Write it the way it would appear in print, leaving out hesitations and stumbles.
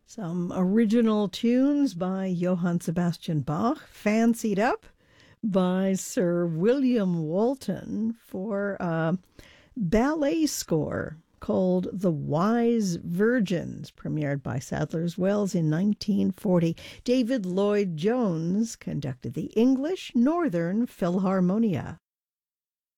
Some original tunes by Johann Sebastian Bach, fancied up by Sir William Walton for a ballet score called The Wise Virgins, premiered by Sadler's Wells in 1940. David Lloyd Jones conducted the English Northern Philharmonia.